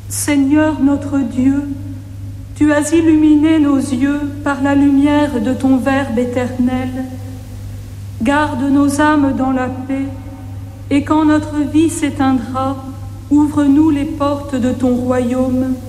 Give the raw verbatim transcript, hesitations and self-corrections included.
Seigneur notre Dieu, tu as illuminé nos yeux par la lumière de ton Verbe éternel. Garde nos âmes dans la paix, et quand notre vie s'éteindra, ouvre-nous les portes de ton royaume.